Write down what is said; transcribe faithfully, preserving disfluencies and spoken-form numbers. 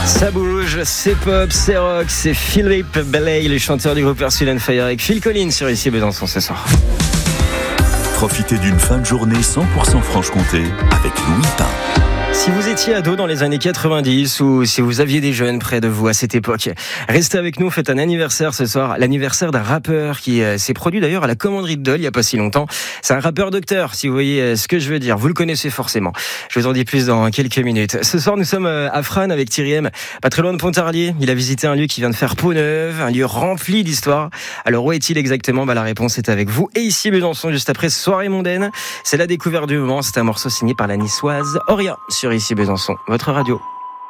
Ça bouge, c'est pop, c'est rock, c'est Philippe Belay, le chanteur du groupe Earth, Wind and Fire avec Phil Collins sur ici Besançon ce soir. Profitez d'une fin de journée cent pour cent Franche-Comté avec Louis Pain. Si vous étiez ado dans les années quatre-vingt-dix ou si vous aviez des jeunes près de vous à cette époque, restez avec nous, faites un anniversaire ce soir, l'anniversaire d'un rappeur qui euh, s'est produit d'ailleurs à la commanderie de Dole il n'y a pas si longtemps. C'est un rappeur docteur, si vous voyez euh, ce que je veux dire, vous le connaissez forcément. Je vous en dis plus dans quelques minutes. Ce soir nous sommes euh, à Frasnes avec Thierry M, pas très loin de Pontarlier. Il a visité un lieu qui vient de faire peau neuve, un lieu rempli d'histoire. Alors où est-il exactement? Bah, la réponse est avec vous. Et ici Besançon, juste après Soirée mondaine, c'est la découverte du moment. C'est un morceau signé par la niçoise Auria sur ici Besançon, votre radio.